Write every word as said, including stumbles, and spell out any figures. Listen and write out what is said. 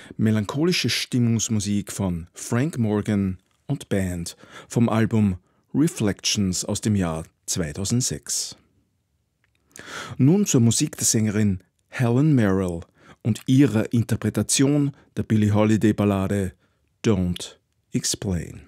Melancholische Stimmungsmusik von Frank Morgan und Band vom Album Reflections aus dem Jahr zweitausendsechs. Nun zur Musik der Sängerin Helen Merrill und ihrer Interpretation der Billie Holiday-Ballade Don't Explain.